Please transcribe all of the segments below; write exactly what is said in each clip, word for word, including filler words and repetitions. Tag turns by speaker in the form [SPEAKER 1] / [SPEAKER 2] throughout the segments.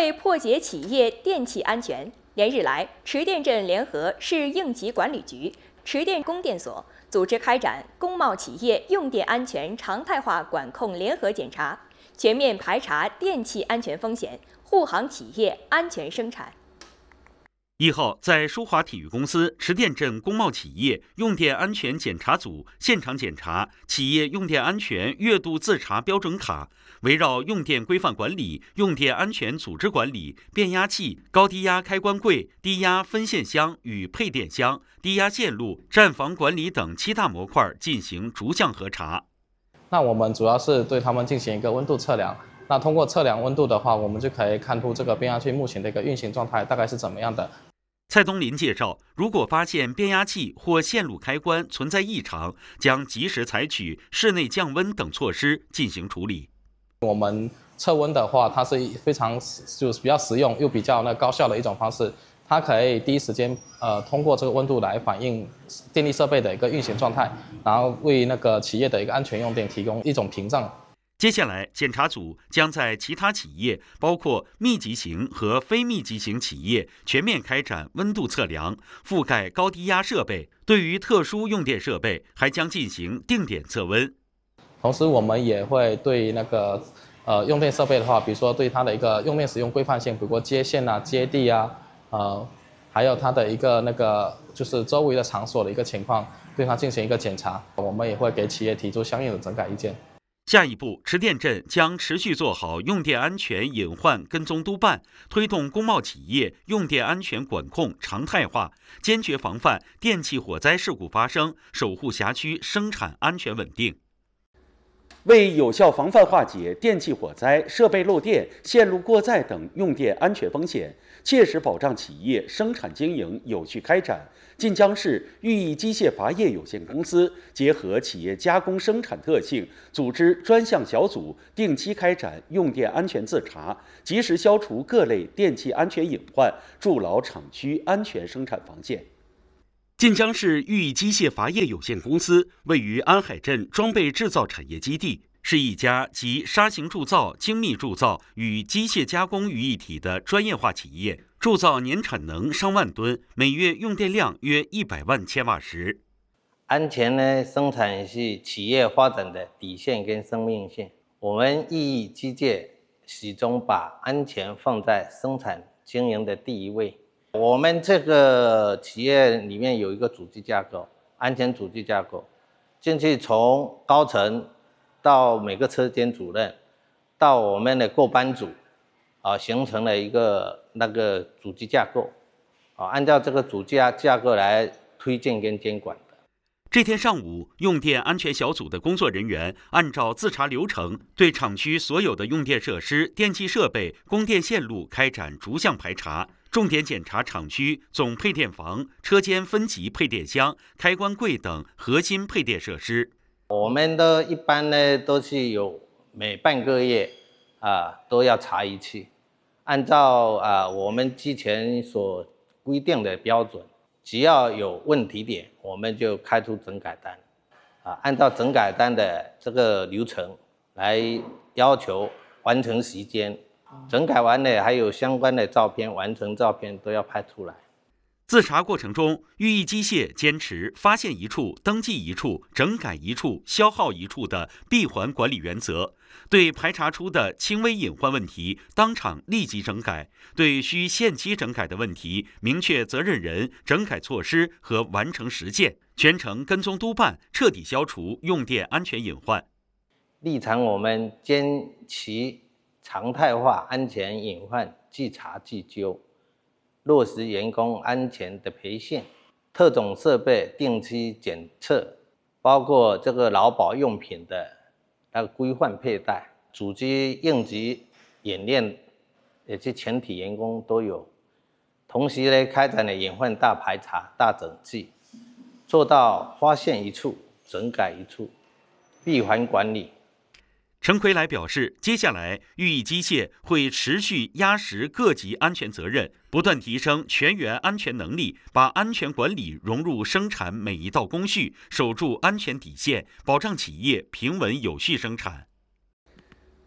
[SPEAKER 1] 为破解企业电气安全，连日来，池店镇联合市应急管理局、池店供电所组织开展工贸企业用电安全常态化管控联合检查，全面排查电气安全风险，护航企业安全生产。
[SPEAKER 2] 一号，在舒华体育公司池店镇工贸企业用电安全检查组现场检查企业用电安全月度自查标准卡，围绕用电规范管理、用电安全组织管理、变压器、高低压开关柜、低压分线箱与配电箱、低压线路、站房管理等七大模块进行逐项核查。
[SPEAKER 3] 那我们主要是对他们进行一个温度测量。那通过测量温度的话，我们就可以看出这个变压器目前的一个运行状态大概是怎么样的。
[SPEAKER 2] 蔡东林介绍，如果发现变压器或线路开关存在异常，将及时采取室内降温等措施进行处理。
[SPEAKER 3] 我们测温的话，它是非常就是比较实用又比较那高效的一种方式，它可以第一时间呃通过这个温度来反映电力设备的一个运行状态，然后为那个企业的一个安全用电提供一种屏障。
[SPEAKER 2] 接下来，检查组将在其他企业，包括密集型和非密集型企业，全面开展温度测量，覆盖高低压设备。对于特殊用电设备，还将进行定点测温。
[SPEAKER 3] 同时，我们也会对那个呃用电设备的话，比如说对它的一个用电使用规范性，比如说接线啊、接地啊，呃，还有它的一个那个就是周围的场所的一个情况，对它进行一个检查。我们也会给企业提出相应的整改意见。
[SPEAKER 2] 下一步，池店镇将持续做好用电安全隐患跟踪督办，推动工贸企业用电安全管控常态化，坚决防范电气火灾事故发生，守护辖区生产安全稳定。为有效防范化解电气火灾、设备漏电、线路过载等用电安全风险，切实保障企业生产经营有序开展，晋江市裕益机械伐业有限公司结合企业加工生产特性，组织专项小组定期开展用电安全自查，及时消除各类电气安全隐患，筑牢厂区安全生产防线。晋江市裕益机械伐业有限公司位于安海镇装备制造产业基地，是一家集砂型铸造、精密铸造与机械加工于一体的专业化企业，铸造年产能上万吨，每月用电量约一百万千瓦时。
[SPEAKER 4] 安全呢，生产是企业发展的底线跟生命线。我们裕益机械始终把安全放在生产经营的第一位。我们这个企业里面有一个组织架构，安全组织架构，进去从高层到每个车间主任，到我们的各班组，啊，形成了一个那个组织架构，啊，按照这个组织架构来推荐跟监管的。
[SPEAKER 2] 这天上午，用电安全小组的工作人员按照自查流程，对厂区所有的用电设施、电气设备、供电线路开展逐项排查。重点检查厂区总配电房、车间分级配电箱、开关柜等核心配电设施。
[SPEAKER 4] 我们都一般呢都是有每半个月啊都要查一次，按照啊我们之前所规定的标准，只要有问题点，我们就开出整改单，啊按照整改单的这个流程来要求完成时间。整改完了，还有相关的照片、完成照片都要拍出来。
[SPEAKER 2] 自查过程中，裕益机械坚持发现一处、登记一处、整改一处、消耗一处的闭环管理原则，对排查出的轻微隐患问题当场立即整改，对需限期整改的问题明确责任人、整改措施和完成实践，全程跟踪督办，彻底消除用电安全隐患。
[SPEAKER 4] 立场我们坚持常态化安全隐患即查即究，落实员工安全的培训，特种设备定期检测，包括这个劳保用品的那个规范佩戴，组织应急演练，也是全体员工都有。同时呢，开展了隐患大排查、大整治，做到发现一处整改一处，闭环管理。
[SPEAKER 2] 陈奎来表示，接下来裕益机械会持续压实各级安全责任，不断提升全员安全能力，把安全管理融入生产每一道工序，守住安全底线，保障企业平稳有序生产。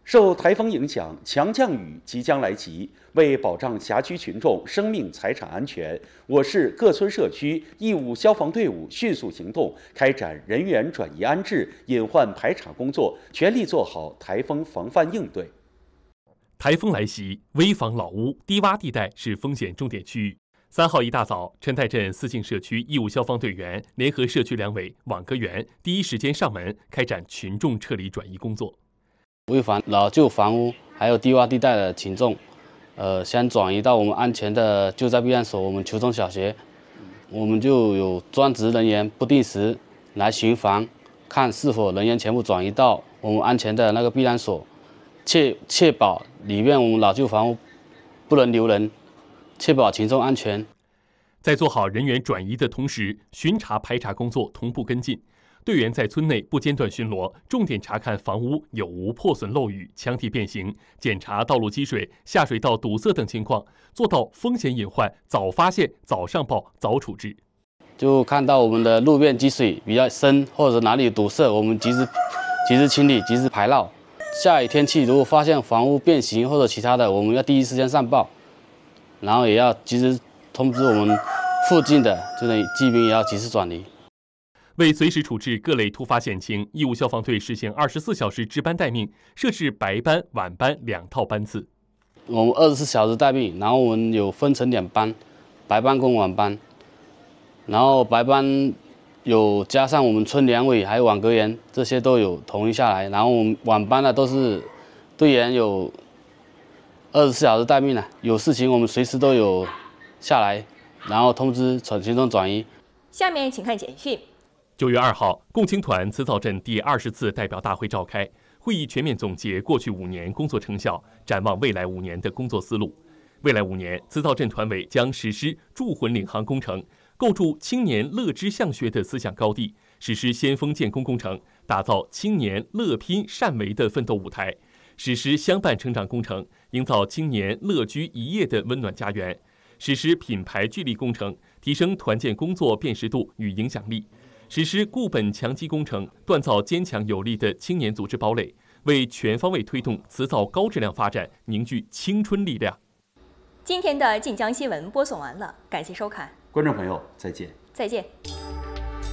[SPEAKER 2] 受台风影响，强降雨即将来袭。为保障辖区群众生命财产安全，我市各村社区义务消防队伍迅速行动，开展人员转移安置、隐患排查工作，全力做好台风防范应对。
[SPEAKER 5] 台风来袭，危房老屋、低洼地带是风险重点区域。三号一大早，陈台镇四境社区义务消防队员联合社区两委、网格员，第一时间上门开展群众撤离转移工作。
[SPEAKER 6] 危房老旧房屋还有低洼地带的群众，呃，先转移到我们安全的救灾避难所，我们球中小学，我们就有专职人员不定时来巡房，看是否人员全部转移到我们安全的那个避难所，确确保里面我们老旧房屋不能留人，确保群众安全。
[SPEAKER 5] 在做好人员转移的同时，巡查排查工作同步跟进。队员在村内不间断巡逻，重点查看房屋有无破损漏雨、墙体变形，检查道路积水、下水道堵塞等情况，做到风险隐患早发现、早上报、早处置。
[SPEAKER 6] 就看到我们的路面积水比较深，或者哪里堵塞，我们及时及时清理、及时排涝。下雨天气如果发现房屋变形或者其他的，我们要第一时间上报，然后也要及时通知我们附近的这类居民，也要及时转移。
[SPEAKER 5] 为随时处置各类突发险情，义务消防队实行二十四小时值班待命，设置白班、晚班两套班次。
[SPEAKER 6] 我们二十四小时待命，然后我们有分成两班，白班跟晚班。然后白班有加上我们村两委还有网格员，这些都有统一下来。然后我们晚班呢都是队员有二十四小时待命了，有事情我们随时都有下来，然后通知群众转移。
[SPEAKER 1] 下面请看简讯。
[SPEAKER 5] 九月二号，共青团磁灶镇第二十次代表大会召开，会议全面总结过去五年工作成效，展望未来五年的工作思路。未来五年，磁灶镇团委将实施铸魂领航工程，构筑青年乐知向学的思想高地，实施先锋建功工程，打造青年乐拼善为的奋斗舞台，实施相伴成长工程，营造青年乐居一业的温暖家园，实施品牌聚力工程，提升团建工作辨识度与影响力。实施固本强基工程，锻造坚强有力的青年组织堡垒，为全方位推动磁灶高质量发展凝聚青春力量。
[SPEAKER 1] 今天的晋江新闻播送完了，感谢收看，
[SPEAKER 2] 观众朋友再见。
[SPEAKER 1] 再见。